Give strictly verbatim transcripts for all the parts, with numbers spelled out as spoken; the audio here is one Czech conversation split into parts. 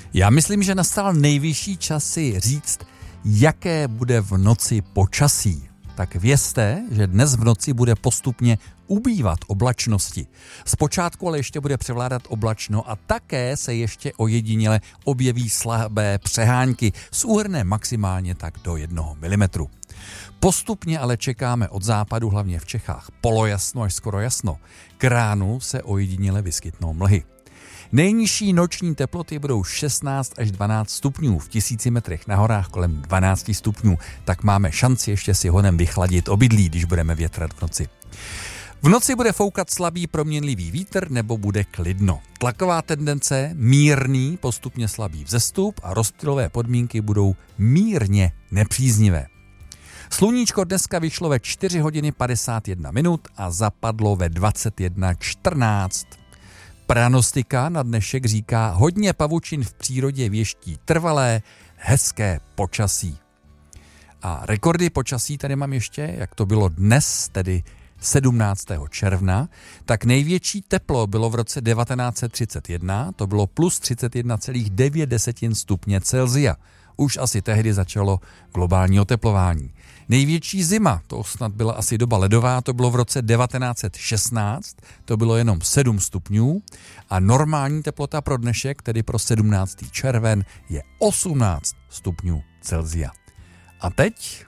Já myslím, že nastal nejvyšší čas si říct, jaké bude v noci počasí. Tak vězte, že dnes v noci bude postupně ubývat oblačnosti. Zpočátku ale ještě bude převládat oblačno a také se ještě ojediněle objeví slabé přehánky s úhrnem maximálně tak do jednoho milimetru. Postupně ale čekáme od západu, hlavně v Čechách, polojasno až skoro jasno. K ránu se ojediněle vyskytnou mlhy. Nejnižší noční teploty budou šestnáct až dvanáct stupňů, v tisíci metrech na horách kolem dvanáct stupňů, tak máme šanci ještě si honem vychladit obydlí, když budeme větrat v noci. V noci bude foukat slabý proměnlivý vítr nebo bude klidno. Tlaková tendence mírný, postupně slabý vzestup a rozptylové podmínky budou mírně nepříznivé. Sluníčko dneska vyšlo ve čtyři hodiny padesát jedna minut a zapadlo ve dvacet jedna čtrnáct. Pranostika na dnešek říká, hodně pavučin v přírodě věští trvalé, hezké počasí. A rekordy počasí tady mám ještě, jak to bylo dnes, tedy sedmnáctého června, tak největší teplo bylo v roce devatenáct set třicet jedna, to bylo plus třicet jedna celá devět stupně Celsia. Už asi tehdy začalo globální oteplování. Největší zima, to snad byla asi doba ledová, to bylo v roce devatenáct set šestnáct, to bylo jenom sedm stupňů a normální teplota pro dnešek, tedy pro sedmnáctého červen, je osmnáct stupňů Celsia. A teď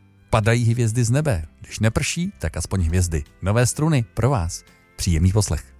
padají hvězdy z nebe. Když neprší, tak aspoň hvězdy. Nové struny pro vás. Příjemný poslech.